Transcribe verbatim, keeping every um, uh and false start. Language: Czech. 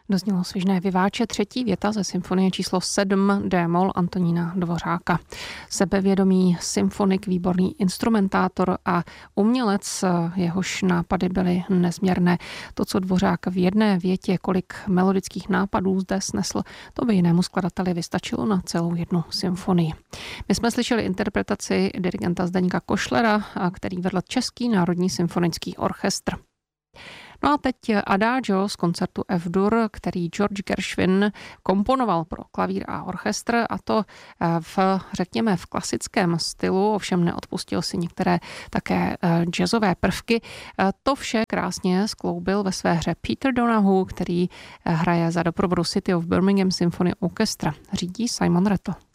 Doznělo svižné vyváče třetí věta ze symfonie číslo sedm D-moll Antonína Dvořáka. Sebevědomý symfonik, výborný instrumentátor a umělec, jehož nápady byly nezměrné. To, co Dvořák v jedné větě, kolik melodických nápadů zde snesl, to by jinému skladateli vystačilo na celou jednu symfonii. My jsme slyšeli interpretaci dirigenta Zdeňka Košlera, který vedl Český národní symfonický orchestr. No a teď Adagio z koncertu F-dur, který George Gershwin komponoval pro klavír a orchestr, a to v, řekněme, v klasickém stylu, ovšem neodpustil si některé také jazzové prvky. To vše krásně skloubil ve své hře Peter Donahue, který hraje za doprovodu City of Birmingham Symphony Orchestra. Řídí Simon Rattle.